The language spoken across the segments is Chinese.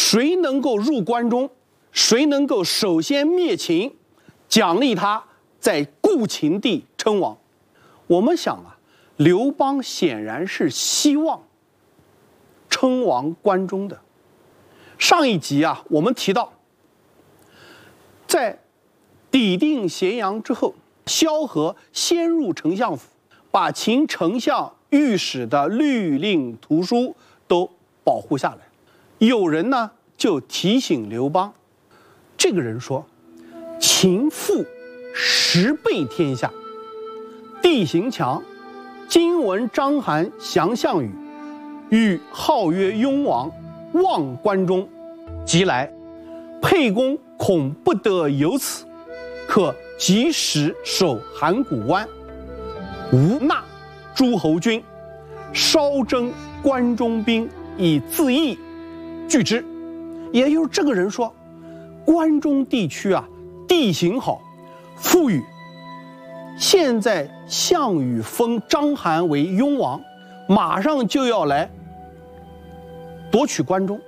谁能够入关中，谁能够首先灭秦，奖励他在故秦地称王。我们想啊，刘邦显然是希望称王关中的。上一集啊，我们提到，在抵定咸阳之后，萧何先入丞相府，把秦丞相御史的律令图书都保护下来。有人呢就提醒刘邦，这个人说，秦覆10倍天下，地形强，今闻章邯降项羽，欲号曰雍王，望关中，即来。沛公恐不得有此，可及时守函谷关，无纳诸侯军，稍征关中兵以自义，拒之。也就是这个人说，关中地区啊，地形好，富裕。现在项羽封章邯为雍王，马上就要来夺取关中。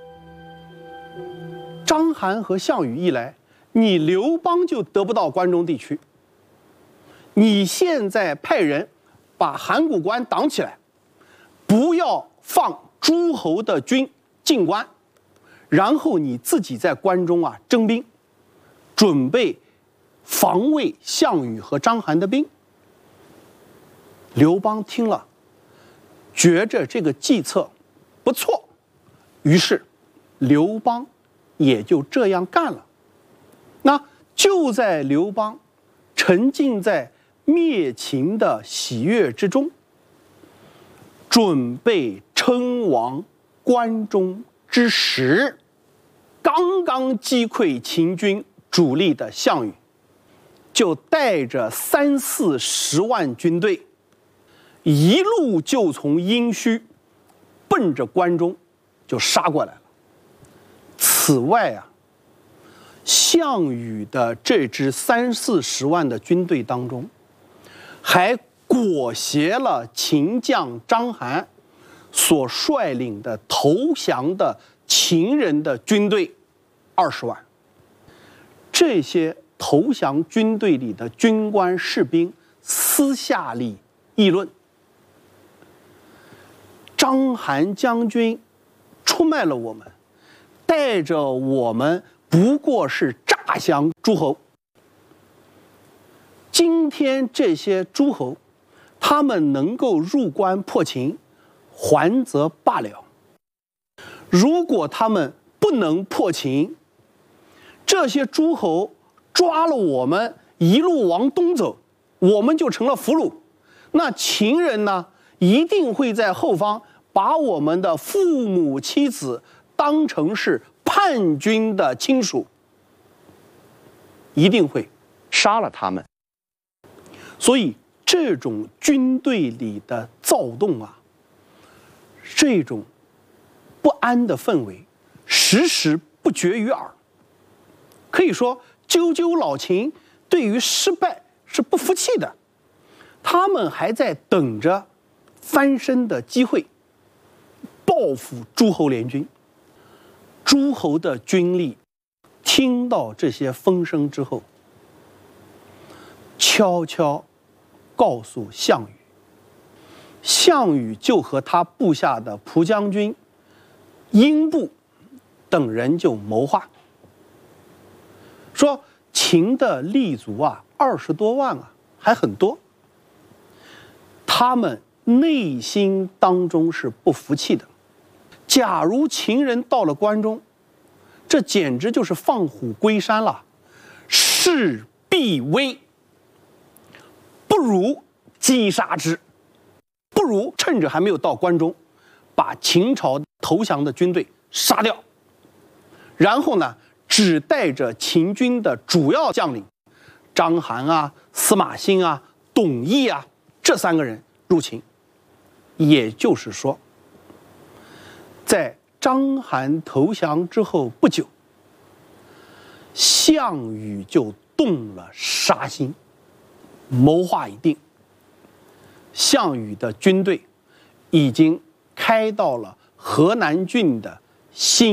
章邯和项羽一来，你刘邦就得不到关中地区。你现在派人把函谷关挡起来，不要放诸侯的军进关，然后你自己在关中啊征兵，准备防卫项羽和章邯的兵。刘邦听了，觉着这个计策不错，于是刘邦也就这样干了。那就在刘邦沉浸在灭秦的喜悦之中，准备称王关中之时，刚刚击溃秦军主力的项羽，就带着30-40万军队，一路就从殷墟奔着关中就杀过来了。此外啊，项羽的这支30-40万的军队当中，还裹挟了秦将章邯所率领的投降的秦人的军队20万。这些投降军队里的军官士兵私下里议论，章邯将军出卖了我们，带着我们不过是诈降诸侯。今天这些诸侯，他们能够入关破秦，还则罢了；如果他们不能破秦，这些诸侯抓了我们，一路往东走，我们就成了俘虏。那秦人呢，一定会在后方把我们的父母妻子当成是叛军的亲属，一定会杀了他们。所以这种军队里的躁动啊，这种不安的氛围时时不绝于耳。可以说赳赳老秦对于失败是不服气的，他们还在等着翻身的机会，报复诸侯联军。诸侯的军力听到这些风声之后，悄悄告诉项羽，项羽就和他部下的蒲将军、英布等人就谋划，说秦的立足啊20多万啊，还很多，他们内心当中是不服气的。假如秦人到了关中，这简直就是放虎归山了，势必危，不如击杀之，不如趁着还没有到关中，把秦朝投降的军队杀掉，然后呢，只带着秦军的主要将领章邯啊、司马欣啊、董翳啊这3个人入秦。也就是说，在章邯投降之后不久，项羽就动了杀心，谋划已定。项羽的军队已经开到了河南郡的新